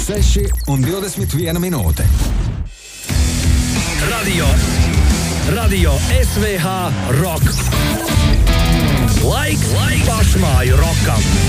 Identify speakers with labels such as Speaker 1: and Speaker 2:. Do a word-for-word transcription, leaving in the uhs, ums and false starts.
Speaker 1: seši un divdesmit viena minūte.
Speaker 2: Radio, radio S V H Rock. Laiks, laiks pašmāju rokam.